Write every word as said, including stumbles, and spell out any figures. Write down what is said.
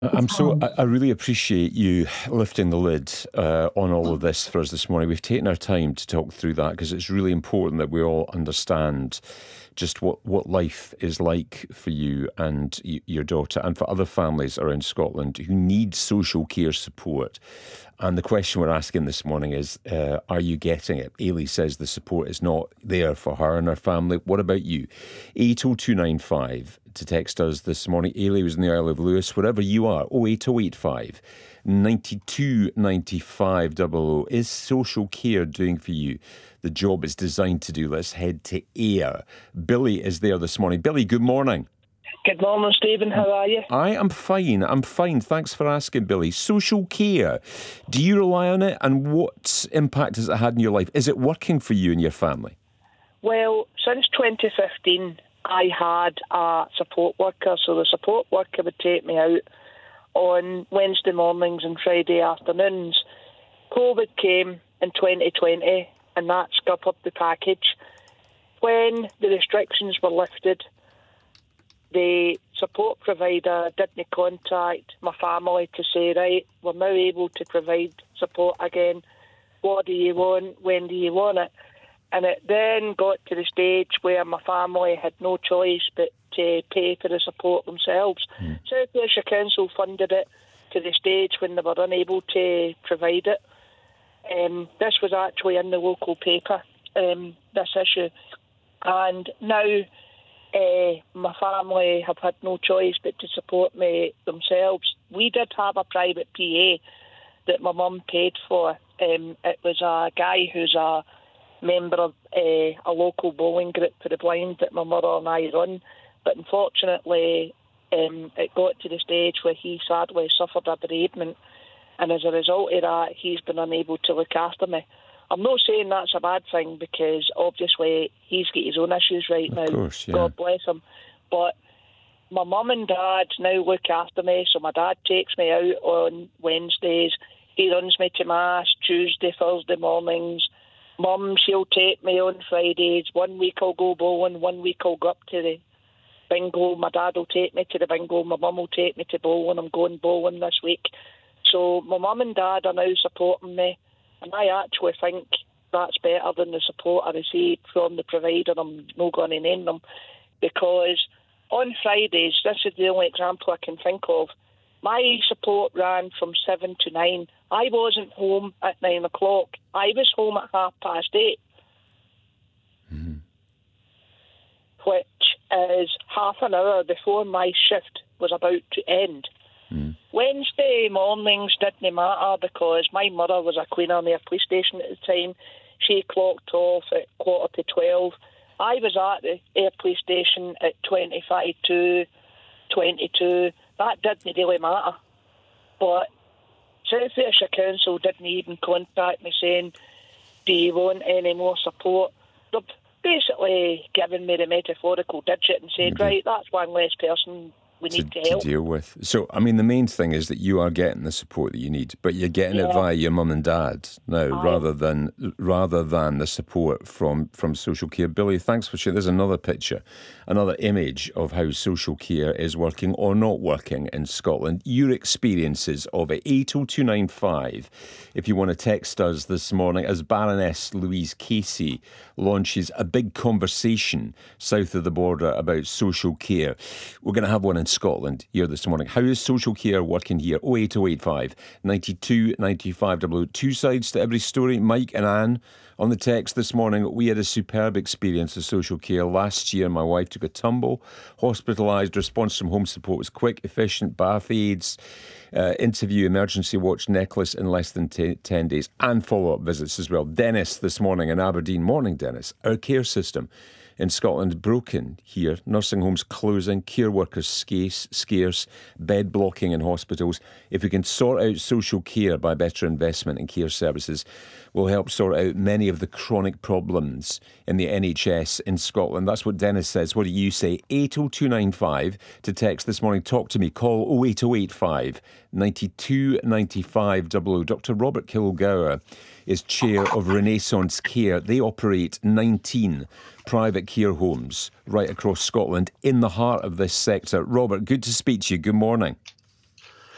I'm so, I I really appreciate you lifting the lid uh, on all of this for us this morning. We've taken our time to talk through that because it's really important that we all understand just what, what life is like for you and y- your daughter and for other families around Scotland who need social care support. And the question we're asking this morning is, uh, are you getting it? Ailey says the support is not there for her and her family. What about you? eight oh two nine five to text us this morning. Ailey was in the Isle of Lewis. Wherever you are, oh eight oh eight five ninety-two ninety-five double oh. Is social care doing for you the job it's designed to do? Let's head to Ayr. Billy is there this morning. Billy, good morning. Good morning, Stephen. How are you? I am fine. I'm fine. Thanks for asking, Billy. Social care. Do you rely on it, and what impact has it had in your life? Is it working for you and your family? Well, since twenty fifteen, I had a support worker. So the support worker would take me out on Wednesday mornings and Friday afternoons. COVID came in twenty twenty, and that scuppered the package. When the restrictions were lifted, the support provider didn't contact my family to say, right, we're now able to provide support again. What do you want? When do you want it? And it then got to the stage where my family had no choice but to pay for the support themselves. Mm. South Ayrshire Council funded it to the stage when they were unable to provide it. Um, this was actually in the local paper, um, this issue. And now Uh, my family have had no choice but to support me themselves. We did have a private P A that my mum paid for. Um, it was a guy who's a member of uh, a local bowling group for the blind that my mother and I run. But unfortunately, um, it got to the stage where he sadly suffered a bereavement. And as a result of that, he's been unable to look after me. I'm not saying that's a bad thing because obviously he's got his own issues right of now. Course, yeah. God bless him. But my mum and dad now look after me. So my dad takes me out on Wednesdays. He runs me to Mass Tuesday, Thursday mornings. Mum, she'll take me on Fridays. One week I'll go bowling. One week I'll go up to the bingo. My dad will take me to the bingo. My mum will take me to bowling. I'm going bowling this week. So my mum and dad are now supporting me. And I actually think that's better than the support I receive from the provider. I'm not going to name them. Because on Fridays, this is the only example I can think of, my support ran from seven to nine. I wasn't home at nine o'clock. I was home at half past eight. Mm-hmm. Which is half an hour before my shift was about to end. Mm. Wednesday mornings didn't matter because my mother was a cleaner in the police station at the time. She clocked off at quarter to twelve. I was at the Ayr police station at twenty-five to twenty-two. That didn't really matter. But South Ayrshire Council didn't even contact me saying, do you want any more support? They've basically given me the metaphorical digit and said, mm-hmm. right, that's one less person we to, need to, to help. deal with. So, I mean, the main thing is that you are getting the support that you need, but you're getting yeah. it via your mum and dad now, Aye. rather than rather than the support from, from social care. Billy, thanks for sharing. There's another picture, another image of how social care is working or not working in Scotland. Your experiences of it, eight oh two nine five, if you want to text us this morning, as Baroness Louise Casey launches a big conversation south of the border about social care. We're going to have one in Scotland here this morning. How is social care working here? oh eight oh eight five ninety-two ninety-five double oh. Two sides to every story. Mike and Anne on the text this morning. We had a superb experience of social care last year. My wife took a tumble, hospitalised. Response from home support was quick, efficient. Bath aids, uh, interview, emergency watch, necklace in less than t- ten days, and follow-up visits as well. Dennis this morning in Aberdeen. Morning, Dennis. Our care system in Scotland broken here. Nursing homes closing, care workers scarce, scarce, bed blocking in hospitals. If we can sort out social care by better investment in care services, will help sort out many of the chronic problems in the N H S in Scotland. That's what Dennis says. What do you say? eight oh two nine five to text this morning. Talk to me. Call oh eight oh eight five ninety-two ninety-five double oh. Doctor Robert Kilgour is chair of Renaissance Care. They operate nineteen private care homes right across Scotland in the heart of this sector. Robert, good to speak to you. Good morning.